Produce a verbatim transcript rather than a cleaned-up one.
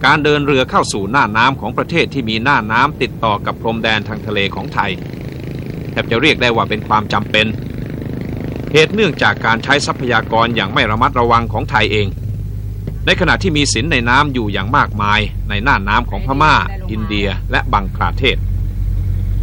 การเดินเรือเข้าสู่หน้าน้ำของประเทศที่มีหน้าน้ำติดต่อกับพรมแดนทางทะเลของไทยแทบจะเรียกได้ว่าเป็นความจำเป็นเหตุเนื่องจากการใช้ทรัพยากรอย่างไม่ระมัดระวังของไทยเองในขณะที่มีสินในน้ำอยู่อย่างมากมายในหน้าน้ำของพม่าอินเดียและบังคลาเทศ